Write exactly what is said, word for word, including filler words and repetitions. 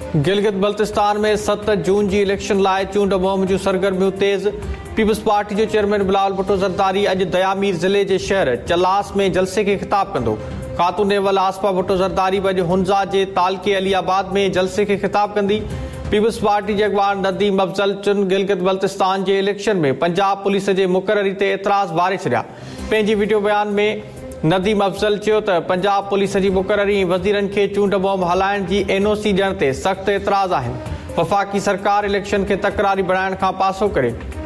गिलगित बल्तिस्तान में सत जून जी इलेक्शन लाइ चूंड मुहिम जूं सरगर्मियूं तेज़। पीपल्स पार्टी जो चेयरमैन बिलावल भुट्टो ज़रदारी अॼु दयामीर ज़िले जे शहर चलास में जलसे खे ख़िताब कंदो। ख़ातून नेवल आसपा भुट्टो ज़रदारी बि अॼु हुंज़ा जे तालके अलीआबाद में जलसे खे ख़िताब कंदी। पीपल्स पार्टी जे अॻवान नदीम अफ़ज़ल चुन गिलगित बल्तिस्तान जे इलेक्शन में पंजाब पुलिस जे मुक़ररी ते एतिराज़ वारे छॾिया। पंहिंजी वीडियो बयान में नदीम अफ़ज़ल चयो त पंजाब पुलिस जी मुक़ररी वज़ीरनि खे चूंड मुहिम हलाइण जी एनओसी ॾियण ते सख़्त एतिराज़ आहिनि। वफ़ाक़ी सरकार इलेक्शन खे तकरारी बणाइण खां पासो करे